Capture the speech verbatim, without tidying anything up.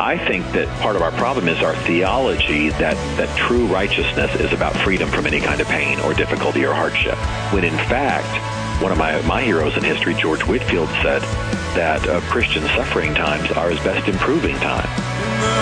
I think that part of our problem is our theology that, that true righteousness is about freedom from any kind of pain or difficulty or hardship, when in fact, one of my, my heroes in history, George Whitefield, said that uh, Christian suffering times are his best improving time.